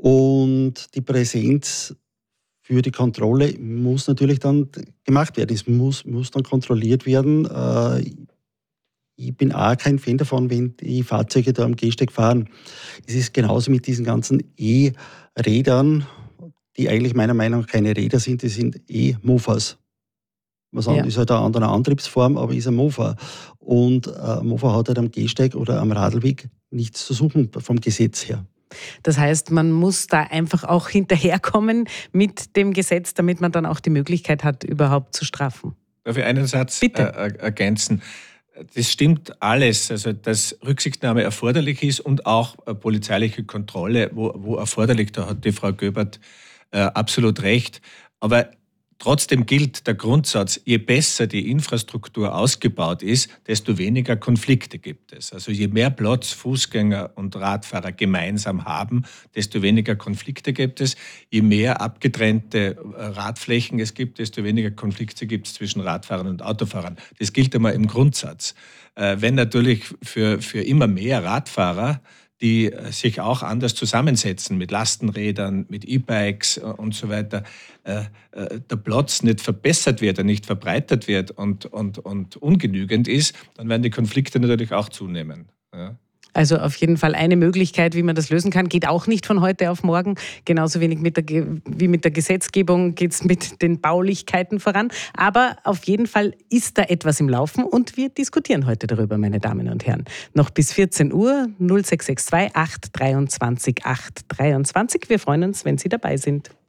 Und die Präsenz für die Kontrolle muss natürlich dann gemacht werden. Es muss dann kontrolliert werden. Ich bin auch kein Fan davon, wenn die Fahrzeuge da am Gehsteig fahren. Es ist genauso mit diesen ganzen E-Rädern, die eigentlich meiner Meinung nach keine Räder sind, die sind E-Mofas. Was anderes ist halt eine andere Antriebsform, aber ist ein Mofa. Und ein Mofa hat halt am Gehsteig oder am Radlweg nichts zu suchen vom Gesetz her. Das heißt, man muss da einfach auch hinterherkommen mit dem Gesetz, damit man dann auch die Möglichkeit hat, überhaupt zu strafen. Darf ich einen Satz ergänzen? Das stimmt alles, also dass Rücksichtnahme erforderlich ist und auch polizeiliche Kontrolle, wo erforderlich, da hat die Frau Göbert absolut recht. Aber trotzdem gilt der Grundsatz, je besser die Infrastruktur ausgebaut ist, desto weniger Konflikte gibt es. Also je mehr Platz Fußgänger und Radfahrer gemeinsam haben, desto weniger Konflikte gibt es. Je mehr abgetrennte Radflächen es gibt, desto weniger Konflikte gibt es zwischen Radfahrern und Autofahrern. Das gilt einmal im Grundsatz. Wenn natürlich für immer mehr Radfahrer, die sich auch anders zusammensetzen mit Lastenrädern, mit E-Bikes und so weiter, der Platz nicht verbessert wird, nicht verbreitert wird und ungenügend ist, dann werden die Konflikte natürlich auch zunehmen. Ja. Also auf jeden Fall eine Möglichkeit, wie man das lösen kann, geht auch nicht von heute auf morgen. Genauso wenig wie mit der Gesetzgebung geht es mit den Baulichkeiten voran. Aber auf jeden Fall ist da etwas im Laufen und wir diskutieren heute darüber, meine Damen und Herren. Noch bis 14 Uhr 0662 823 823. Wir freuen uns, wenn Sie dabei sind.